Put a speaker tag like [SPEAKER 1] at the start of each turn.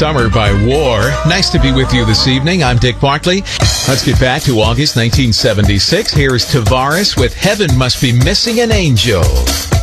[SPEAKER 1] Summer by War. Nice to be with you this evening. I'm Dick Bartley. Let's get back to August 1976. Here's Tavares with Heaven Must Be Missing an Angel.